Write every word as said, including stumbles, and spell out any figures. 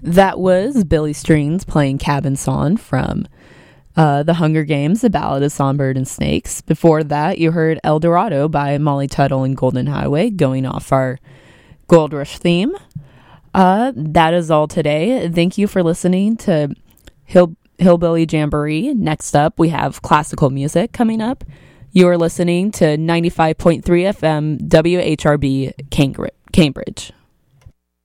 That was Billy Strings playing Cabin Song from uh, The Hunger Games, The Ballad of Songbird and Snakes. Before that, you heard El Dorado by Molly Tuttle and Golden Highway, going off our Gold Rush theme. Uh, that is all today. Thank you for listening to Hill- Hillbilly Jamboree. Next up, we have classical music coming up. You are listening to ninety-five point three F M W H R B Cambridge.